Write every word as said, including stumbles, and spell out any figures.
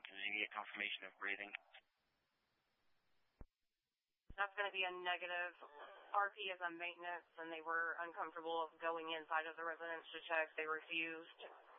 Did you get confirmation of breathing? That's going to be a negative. R P is on maintenance, and they were uncomfortable going inside of the residence to check. They refused.